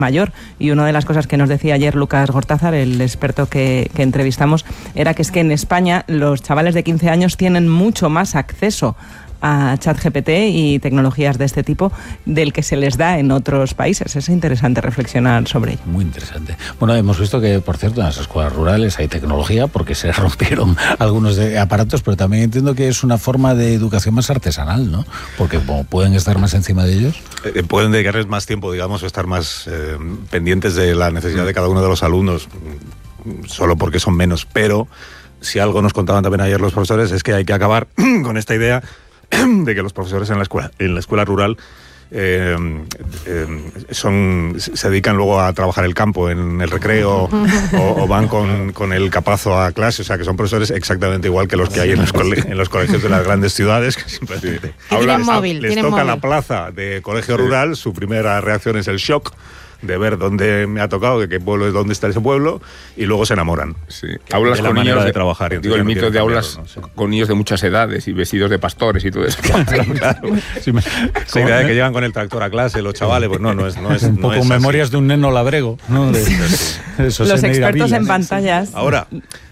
mayor. Y una de las cosas que nos decía ayer Lucas Gortázar, el experto que entrevistamos, era que es que en España los chavales de 15 años tienen mucho más acceso a ChatGPT y tecnologías de este tipo del que se les da en otros países. Es interesante reflexionar sobre ello. Muy interesante. Bueno, hemos visto que, por cierto, en las escuelas rurales hay tecnología porque se rompieron algunos aparatos, pero también entiendo que es una forma de educación más artesanal, ¿no? Porque como pueden estar más encima de ellos. Pueden dedicarles más tiempo, digamos, o estar más pendientes de la necesidad de cada uno de los alumnos, solo porque son menos. Pero si algo nos contaban también ayer los profesores es que hay que acabar con esta idea de que los profesores en la escuela rural se dedican luego a trabajar el campo en el recreo o van con el capazo a clase, o sea que son profesores exactamente igual que los que hay en los colegios de las grandes ciudades, que simplemente les toca la plaza de colegio rural, su primera reacción es el shock de ver dónde me ha tocado, de qué pueblo es, dónde está ese pueblo, y luego se enamoran. Sí. Aulas de la con manera niños de trabajar. Digo, el mito de aulas con niños de muchas edades y vestidos de pastores y todo eso. Claro. Esa idea de que llegan con el tractor a clase los chavales, pues no es un poco no es memorias así. De un neno labrego, ¿no? Los expertos en pantallas. Ahora,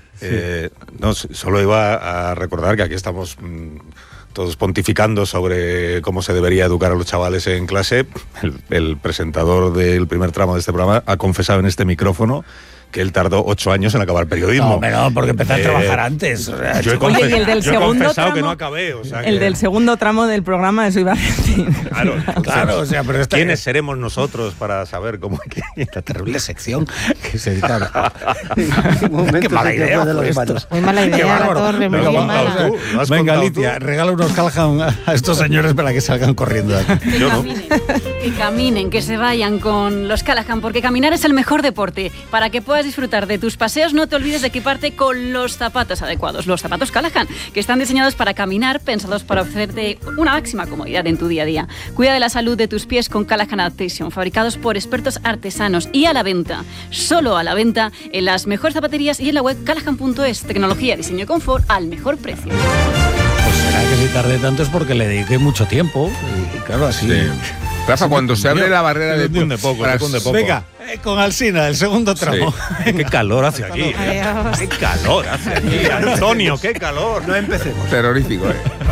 solo iba a recordar que aquí estamos todos pontificando sobre cómo se debería educar a los chavales en clase. El presentador del primer tramo de este programa ha confesado en este micrófono que él tardó 8 años en acabar periodismo. No, porque empecé a trabajar antes. O sea, yo he confesado tramo, que no acabé. O sea, del segundo tramo del programa, eso iba a decir. Claro, o sea, pero ¿quiénes seremos nosotros para saber cómo hay que esta terrible sección que se editaba? Qué mala idea. Muy mala idea, la torre, muy mala. Venga, Alicia, regala unos Callahan a estos señores para que salgan corriendo de aquí. Que caminen, que se vayan con los Callahan, porque caminar es el mejor deporte. Para que puedas disfrutar de tus paseos, no te olvides de equiparte con los zapatos adecuados, los zapatos Callahan, que están diseñados para caminar, pensados para ofrecerte una máxima comodidad en tu día a día. Cuida de la salud de tus pies con Callahan Adaptation, fabricados por expertos artesanos y a la venta, solo a la venta, en las mejores zapaterías y en la web callahan.es. Tecnología, diseño y confort al mejor precio. Pues será que si tardé tanto es porque le dediqué mucho tiempo y claro, así... Sí. Rafa, cuando se abre la barrera de poco. Venga, con Alsina, el segundo tramo. Sí. Qué calor hace aquí. Qué calor hace aquí. Antonio, qué calor. No empecemos. Terrorífico,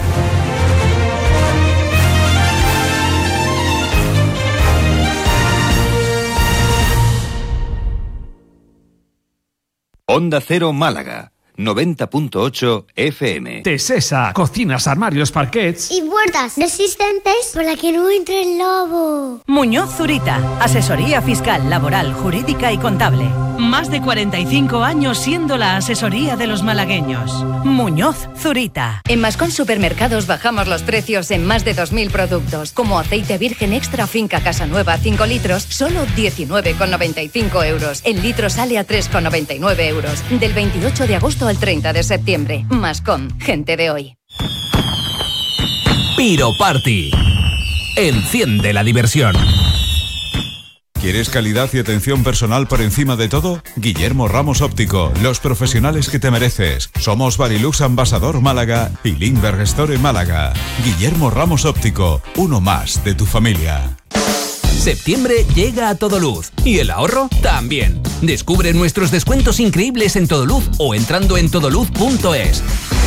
Onda Cero Málaga, 90.8 FM. Tesesa, cocinas, armarios, parquets y puertas resistentes para que no entre el lobo. Muñoz Zurita, asesoría fiscal, laboral, jurídica y contable. Más de 45 años siendo la asesoría de los malagueños. Muñoz Zurita. En Mascón Supermercados bajamos los precios en más de 2.000 productos, como aceite virgen extra Finca Casa Nueva 5 litros, solo 19,95 euros. El litro sale a 3,99 euros. Del 28 de agosto al 30 de septiembre. Mascón, gente de hoy. Piro Party. Enciende la diversión. ¿Quieres calidad y atención personal por encima de todo? Guillermo Ramos Óptico, los profesionales que te mereces. Somos Barilux Ambasador Málaga y Lindbergh Store Málaga. Guillermo Ramos Óptico, uno más de tu familia. Septiembre llega a Todoluz y el ahorro también. Descubre nuestros descuentos increíbles en Todoluz o entrando en todoluz.es.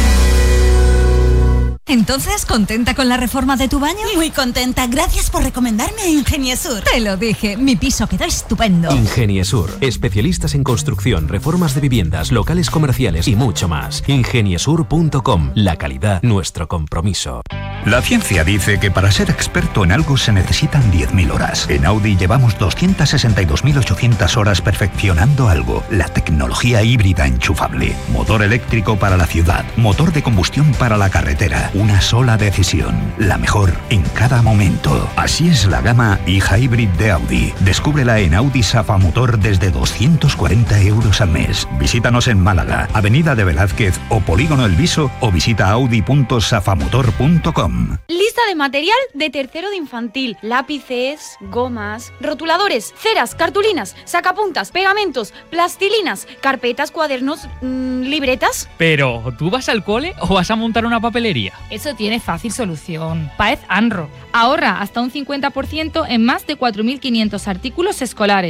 Entonces, ¿contenta con la reforma de tu baño? Muy contenta, gracias por recomendarme a Ingeniesur. Te lo dije, mi piso quedó estupendo. Ingeniesur, especialistas en construcción, reformas de viviendas, locales comerciales y mucho más. Ingeniesur.com, la calidad, nuestro compromiso. La ciencia dice que para ser experto en algo se necesitan 10.000 horas. En Audi llevamos 262.800 horas perfeccionando algo. La tecnología híbrida enchufable. Motor eléctrico para la ciudad. Motor de combustión para la carretera. Una sola decisión. La mejor en cada momento. Así es la gama e-Hybrid de Audi. Descúbrela en Audi Safa Motor desde 240 euros al mes. Visítanos en Málaga, Avenida de Velázquez o Polígono El Viso o visita audi.safamotor.com. Lista de material de tercero de infantil. Lápices, gomas, rotuladores, ceras, cartulinas, sacapuntas, pegamentos, plastilinas, carpetas, cuadernos, libretas. Pero, ¿tú vas al cole o vas a montar una papelería? Eso tiene fácil solución. Paez Anro. Ahorra hasta un 50% en más de 4.500 artículos escolares.